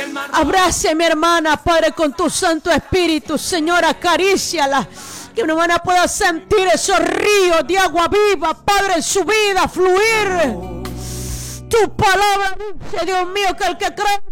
Abrace a mi hermana, Padre, con tu Santo Espíritu. Señor, acaríciala. Que mi hermana pueda sentir esos ríos de agua viva, Padre, en su vida, fluir. Tu palabra dice, Dios mío, que el que cree